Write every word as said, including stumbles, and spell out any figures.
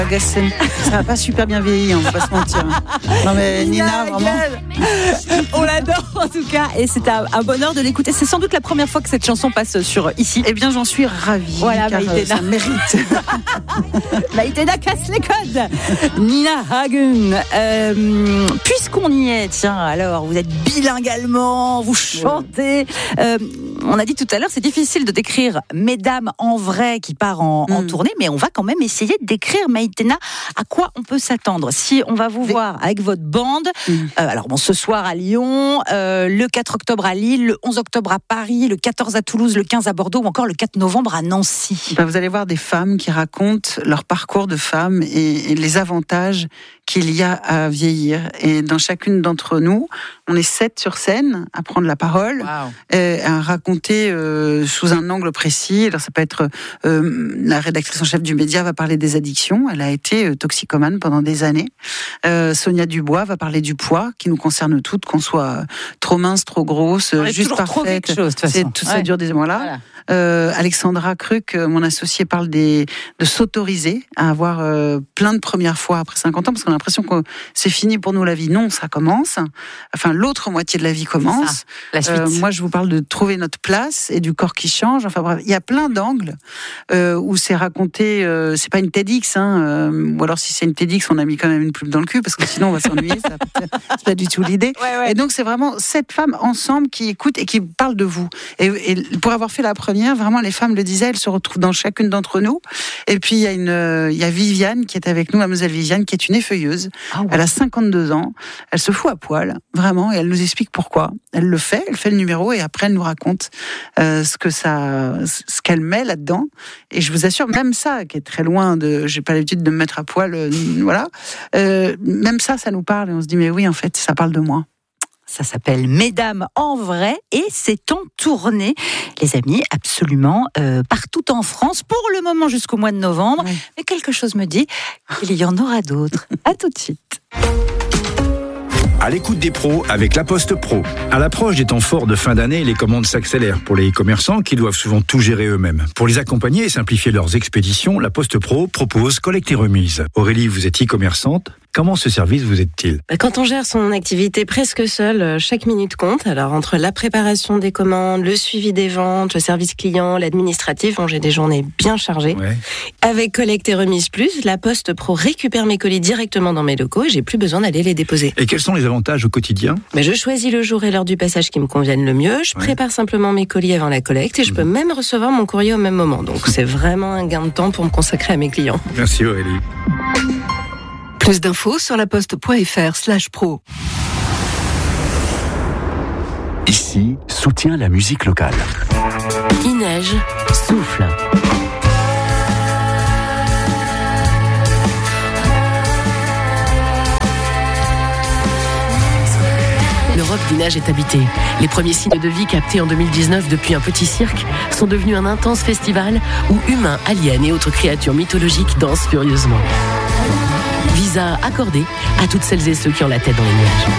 Gassen. Ça n'a pas super bien vieilli, on va pas se mentir. Non mais Nina, Nina vraiment. on l'adore en tout cas et c'est un, un bonheur de l'écouter. C'est sans doute la première fois que cette chanson passe sur ici. Eh bien, j'en suis ravie. Voilà, car Maïtena. ça mérite. Maïtena casse les codes. Nina Hagen. Euh, puisqu'on y est, tiens, alors vous êtes bilingue allemand, vous chantez. Euh, on a dit tout à l'heure, c'est difficile de décrire Mesdames en vrai qui part en, mm. en tournée, mais on va quand même essayer de décrire, Maïtena, à quoi on peut s'attendre. Si on va vous mais... voir avec votre bande, mm. euh, alors bon, ce soir à Lyon, euh, le quatre octobre à Lille, le onze octobre à Paris, le quatorze à Toulouse, le quinze à Bordeaux ou encore le quatre novembre à Nancy. Ben, vous allez voir des femmes qui racontent leur parcours de femmes et, et les avantages qu'il y a à vieillir. Et dans chacune d'entre nous, on est sept sur scène à prendre la parole, wow. et à raconter euh, sous un angle précis. Alors ça peut être euh, la rédactrice en chef du Média va parler des addictions. Elle a été euh, toxicomane pendant des années. Euh, Sonia Dubois va parler du poids qui nous concerne toutes, qu'on soit trop mince, trop grosse, juste parfaite. Trop chose, c'est tout ça ouais. dure des mois là. Voilà. Euh, Alexandra Cruc, mon associée, parle des, de s'autoriser à avoir euh, plein de premières fois après cinquante ans, parce qu'on a l'impression que c'est fini pour nous la vie. Non, ça commence. Enfin, l'autre moitié de la vie commence. La suite. Euh, moi, je vous parle de trouver notre place et du corps qui change. Enfin bref, il y a plein d'angles euh, où c'est raconté. Euh, c'est pas une TEDx, hein, euh, ou alors si c'est une TEDx, on a mis quand même une plume dans le cul, parce que sinon on va s'ennuyer. Ça, c'est pas du tout l'idée. Ouais, ouais. Et donc c'est vraiment sept femmes ensemble qui écoutent et qui parlent de vous. Et, et pour avoir fait la première, vraiment les femmes le disaient, elles se retrouvent dans chacune d'entre nous. Et puis il y a une, il y a Viviane qui est avec nous, mademoiselle Viviane, qui est une effeuilleuse. Ah ouais. Elle a cinquante-deux ans. Elle se fout à poil, vraiment, et elle nous explique pourquoi. Elle le fait, elle fait le numéro, et après elle nous raconte euh, ce que ça, ce qu'elle met là-dedans. Et je vous assure, même ça, qui est très loin de, j'ai pas l'habitude de me mettre à poil, euh, voilà. Euh, même ça, ça nous parle, et on se dit mais oui, en fait, ça parle de moi. Ça s'appelle Mesdames en vrai et c'est en tournée, les amis, absolument euh, partout en France pour le moment jusqu'au mois de novembre. Oui. Mais quelque chose me dit qu'il y en aura d'autres. À tout de suite. À l'écoute des pros avec La Poste Pro. À l'approche des temps forts de fin d'année, les commandes s'accélèrent pour les commerçants qui doivent souvent tout gérer eux-mêmes. Pour les accompagner et simplifier leurs expéditions, La Poste Pro propose collecte et remise. Aurélie, vous êtes e-commerçante. Comment ce service vous aide-t-il ? Quand on gère son activité presque seul, chaque minute compte. Alors entre la préparation des commandes, le suivi des ventes, le service client, l'administratif, bon, j'ai des journées bien chargées. Ouais. Avec Collecte et Remise Plus, La Poste Pro récupère mes colis directement dans mes locaux et j'ai plus besoin d'aller les déposer. Et quels sont les avantages au quotidien ? Mais je choisis le jour et l'heure du passage qui me conviennent le mieux. Je ouais. prépare simplement mes colis avant la collecte et je mmh. peux même recevoir mon courrier au même moment. Donc c'est vraiment un gain de temps pour me consacrer à mes clients. Merci Aurélie. Plus d'infos sur laposte.fr slash pro. Ici, soutient la musique locale. Il neige, souffle. L'Europe du neige est habitée. Les premiers signes de vie captés en deux mille dix-neuf depuis un petit cirque sont devenus un intense festival où humains, aliens et autres créatures mythologiques dansent furieusement. Visa accordé à toutes celles et ceux qui ont la tête dans les nuages.